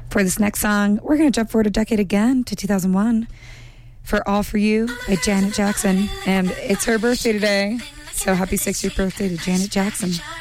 For this next song, we're going to jump forward a decade again to 2001 for All For You by Janet Jackson. And it's her birthday today, so happy 60th birthday to Janet Jackson.